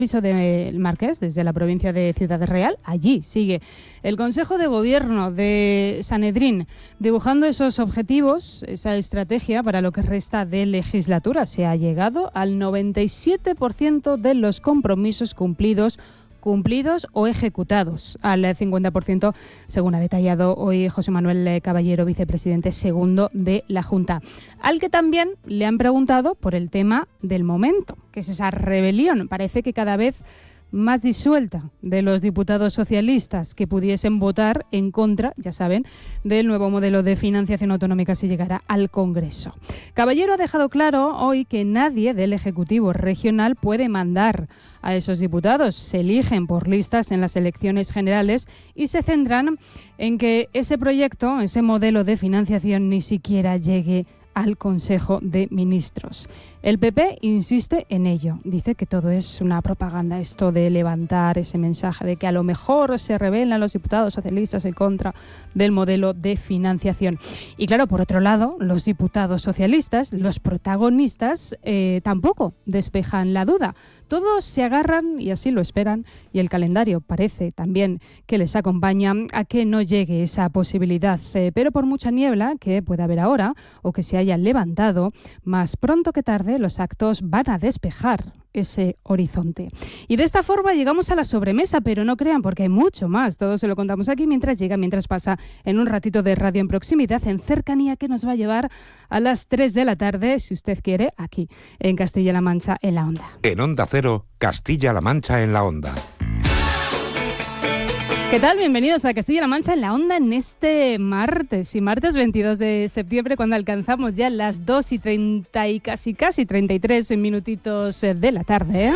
Piso del Marqués, desde la provincia de Ciudad Real. Allí sigue el Consejo de Gobierno de Sanedrín dibujando esos objetivos, esa estrategia para lo que resta de legislatura. Se ha llegado al 97% de los compromisos cumplidos o ejecutados, al 50%, según ha detallado hoy José Manuel Caballero, vicepresidente segundo de la Junta, al que también le han preguntado por el tema del momento, que es esa rebelión, parece que cada vez más disuelta, de los diputados socialistas que pudiesen votar en contra, ya saben, del nuevo modelo de financiación autonómica si llegara al Congreso. Caballero ha dejado claro hoy que nadie del Ejecutivo regional puede mandar a esos diputados. Se eligen por listas en las elecciones generales y se centran en que ese proyecto, ese modelo de financiación ni siquiera llegue al Consejo de Ministros. El PP insiste en ello. Dice que todo es una propaganda, esto de levantar ese mensaje de que a lo mejor se rebelan los diputados socialistas en contra del modelo de financiación. Y claro, por otro lado, los diputados socialistas, los protagonistas, tampoco despejan la duda. Todos se agarran, y así lo esperan, y el calendario parece también que les acompaña a que no llegue esa posibilidad. Pero por mucha niebla que pueda haber ahora, o que se haya levantado, más pronto que tarde los actos van a despejar ese horizonte. Y de esta forma llegamos a la sobremesa, pero no crean, porque hay mucho más. Todo se lo contamos aquí mientras pasa en un ratito de radio en proximidad, en cercanía, que nos va a llevar a las 3 de la tarde, si usted quiere, aquí en Castilla-La Mancha en la Onda. En Onda Cero, Castilla-La Mancha en la Onda. ¿Qué tal? Bienvenidos a Castilla-La Mancha en la Onda en este martes 22 de septiembre, cuando alcanzamos ya las 2:30 y casi 33 minutitos de la tarde.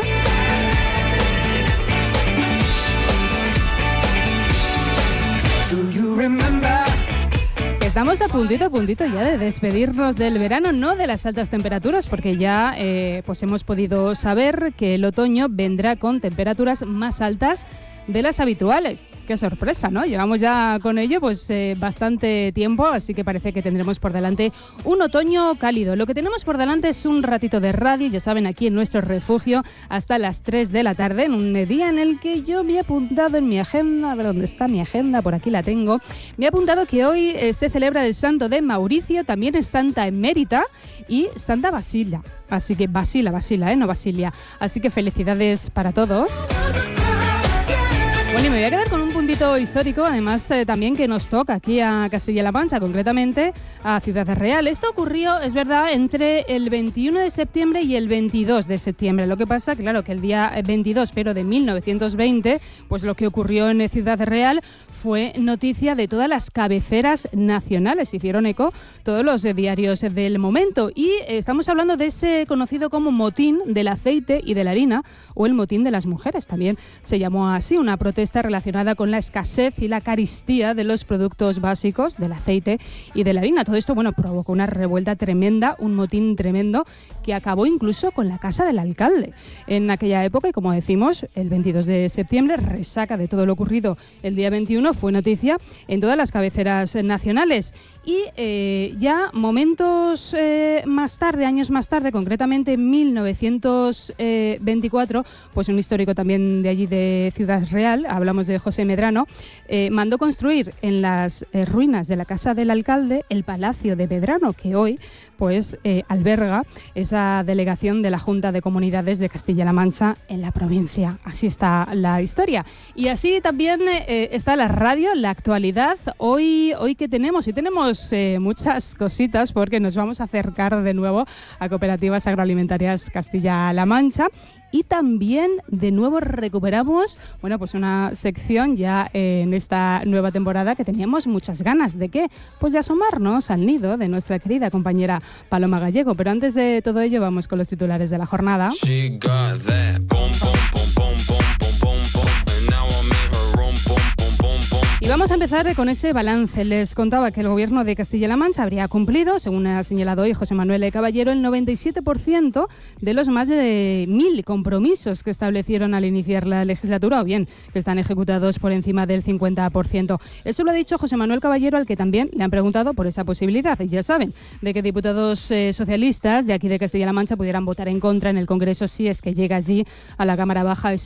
Estamos a puntito ya de despedirnos del verano, no de las altas temperaturas, porque ya pues hemos podido saber que el otoño vendrá con temperaturas más altas de las habituales. Qué sorpresa, ¿no? Llevamos ya con ello pues bastante tiempo, así que parece que tendremos por delante un otoño cálido. Lo que tenemos por delante es un ratito de radio, ya saben, aquí en nuestro refugio, hasta las 3 de la tarde, en un día en el que yo me he apuntado en mi agenda, a ver dónde está mi agenda, por aquí la tengo. Me he apuntado que hoy se celebra el santo de Mauricio, también es Santa Emérita y Santa Basila. Así que Basila, no Basilia. Así que felicidades para todos. Bueno, y me voy a quedar con un puntito histórico, además también que nos toca aquí a Castilla-La Mancha, concretamente a Ciudad Real. Esto ocurrió, es verdad, entre el 21 de septiembre y el 22 de septiembre. Lo que pasa, claro, que el día 22, pero de 1920, pues lo que ocurrió en Ciudad Real fue noticia de todas las cabeceras nacionales. Hicieron eco todos los diarios del momento. Y estamos hablando de ese conocido como motín del aceite y de la harina, o el motín de las mujeres, también se llamó así, una protesta relacionada con la escasez y la carestía de los productos básicos, del aceite y de la harina. Todo esto, bueno, provocó una revuelta tremenda, un motín tremendo que acabó incluso con la casa del alcalde en aquella época. Y como decimos, el 22 de septiembre, resaca de todo lo ocurrido el día 21, fue noticia en todas las cabeceras nacionales. Y ya momentos más tarde, años más tarde, concretamente en 1924, pues un histórico también de allí de Ciudad Real, hablamos de José Medrano, mandó construir en las ruinas de la casa del alcalde el Palacio de Medrano, que hoy pues alberga esa delegación de la Junta de Comunidades de Castilla-La Mancha en la provincia. Así está la historia. Y así también está la radio, la actualidad. Hoy que tenemos, y tenemos muchas cositas, porque nos vamos a acercar de nuevo a Cooperativas Agroalimentarias Castilla-La Mancha. Y también de nuevo recuperamos, bueno, pues una sección ya en esta nueva temporada que teníamos muchas ganas de ¿qué? Pues de asomarnos al nido de nuestra querida compañera Paloma Gallego. Pero antes de todo ello vamos con los titulares de la jornada. Y vamos Vamos a empezar con ese balance. Les contaba que el Gobierno de Castilla-La Mancha habría cumplido, según ha señalado hoy José Manuel Caballero, el 97% de los más de 1.000 compromisos que establecieron al iniciar la legislatura, o bien que están ejecutados por encima del 50%. Eso lo ha dicho José Manuel Caballero, al que también le han preguntado por esa posibilidad. Y ya saben, de que diputados socialistas de aquí de Castilla-La Mancha pudieran votar en contra en el Congreso si es que llega allí a la Cámara Baja